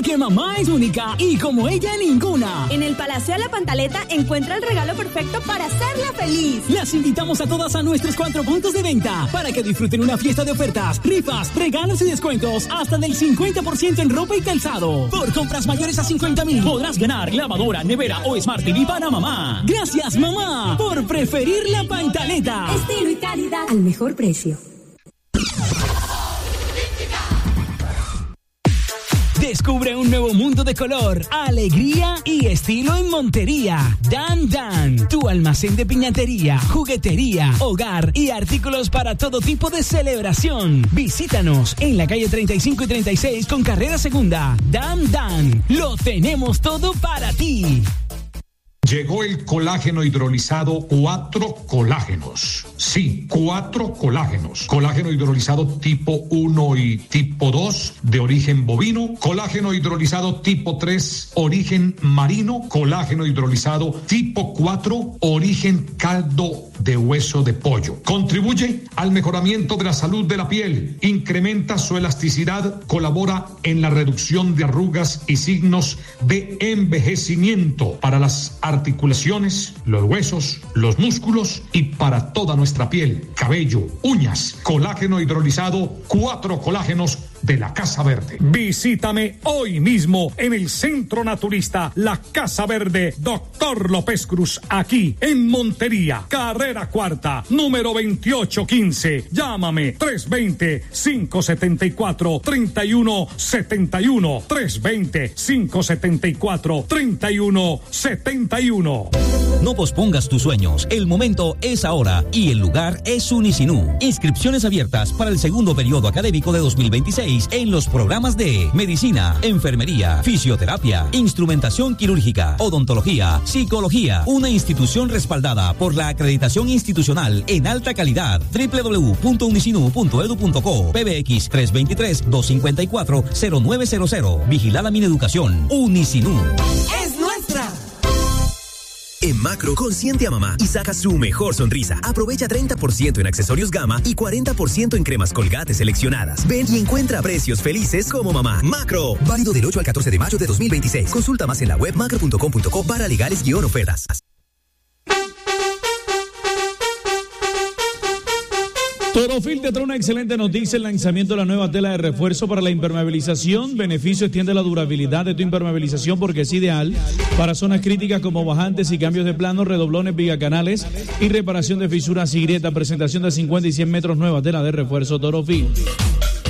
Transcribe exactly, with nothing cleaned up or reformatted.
Porque mamá es única y como ella ninguna. En el Palacio de la Pantaleta encuentra el regalo perfecto para hacerla feliz. Las invitamos a todas a nuestros cuatro puntos de venta para que disfruten una fiesta de ofertas, rifas, regalos y descuentos hasta del cincuenta por ciento en ropa y calzado. Por compras mayores a cincuenta mil podrás ganar lavadora, nevera o Smart T V para mamá. Gracias, mamá, por preferir la Pantaleta. Estilo y calidad al mejor precio. Descubre un nuevo mundo de color, alegría y estilo en Montería. Dan Dan, tu almacén de piñatería, juguetería, hogar y artículos para todo tipo de celebración. Visítanos en la calle treinta y cinco y treinta y seis con carrera segunda. Dan Dan, lo tenemos todo para ti. Llegó el colágeno hidrolizado cuatro colágenos. Sí, cuatro colágenos. Colágeno hidrolizado tipo uno y tipo dos de origen bovino. Colágeno hidrolizado tipo tres, origen marino. Colágeno hidrolizado tipo cuatro, origen caldo de hueso de pollo. Contribuye al mejoramiento de la salud de la piel. Incrementa su elasticidad. Colabora en la reducción de arrugas y signos de envejecimiento para las articulaciones, los huesos, los músculos y para toda nuestra piel, cabello, uñas. Colágeno hidrolizado, cuatro colágenos de la Casa Verde. Visítame hoy mismo en el Centro Naturista La Casa Verde, Doctor López Cruz, aquí en Montería, carrera cuarta, número veintiocho quince. Llámame tres dos cero, cinco siete cuatro, tres uno siete uno, tres dos cero, cinco siete cuatro, tres uno siete uno. No pospongas tus sueños, el momento es ahora y el lugar es Unisinú. Inscripciones abiertas para el segundo periodo académico de dos mil veintiséis en los programas de medicina, enfermería, fisioterapia, instrumentación quirúrgica, odontología, psicología. Una institución respaldada por la acreditación institucional en alta calidad. doble u doble u doble u punto unisinú punto edu punto co. P B X tres dos tres, dos cinco cuatro, cero nueve cero cero. Vigilada Mineducación. Unisinú. ¡Es nuestra! En Macro, consiente a mamá y saca su mejor sonrisa. Aprovecha treinta por ciento en accesorios Gama y cuarenta por ciento en cremas Colgate seleccionadas. Ven y encuentra precios felices como mamá. Macro. Válido del ocho al catorce de mayo de dos mil veintiséis. Consulta más en la web macro punto com punto co para legales guión ofertas. Torofil te trae una excelente noticia: el lanzamiento de la nueva tela de refuerzo para la impermeabilización. Beneficio: extiende la durabilidad de tu impermeabilización porque es ideal para zonas críticas como bajantes y cambios de plano, redoblones, vigacanales y reparación de fisuras y grietas. Presentación de cincuenta y cien metros, nueva tela de refuerzo Torofil.